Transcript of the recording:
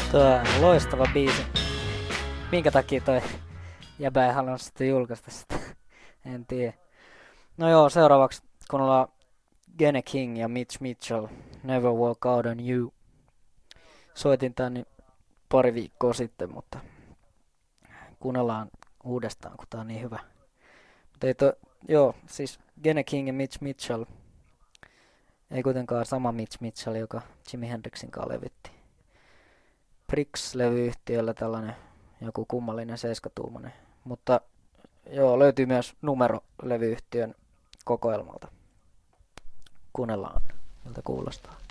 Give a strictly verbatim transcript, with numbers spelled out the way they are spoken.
Tuo on loistava biisi. Minkä takia toi jäbä ei halunnut sitten julkaista sitä? En tiedä. No joo, seuraavaksi kun ollaan Gene King ja Mitch Mitchell, Never Walk Out on You. Soitin tän niin pari viikkoa sitten, mutta kuunnellaan uudestaan, kun tää on niin hyvä. Mutta ei to, joo, siis Gene King ja Mitch Mitchell. Ei kuitenkaan sama Mitch Mitchell, joka Jimi Hendrixin kanssa levytti. Prix-levyyhtiöllä tällainen joku kummallinen seiskatuumainen. Mutta joo, löytyy myös numero levyyhtiön kokoelmalta. Kuunnellaan, miltä kuulostaa.